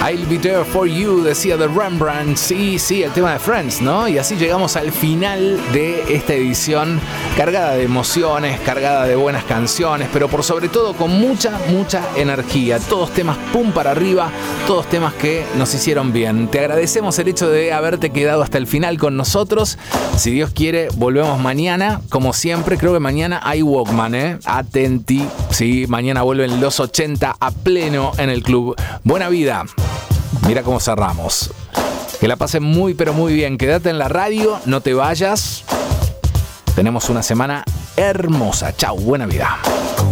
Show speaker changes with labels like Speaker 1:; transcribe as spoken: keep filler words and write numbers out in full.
Speaker 1: I'll be there for you, decía The Rembrandt. Sí, sí, el tema de Friends, ¿no? Y así llegamos al final de esta edición cargada de emociones, cargada de buenas canciones, pero por sobre todo con mucha, mucha energía. Todos temas pum para arriba, todos temas que nos hicieron bien. Te agradecemos el hecho de haberte quedado hasta el final con nosotros. Si Dios quiere, volvemos mañana. Como siempre, creo que mañana hay Walkman, ¿eh? Atenti. Sí, mañana vuelven los ochenta a pleno en el club. Buena vida. Mira cómo cerramos. Que la pasen muy pero muy bien. Quédate en la radio, no te vayas. Tenemos una semana hermosa. Chau, buena vida.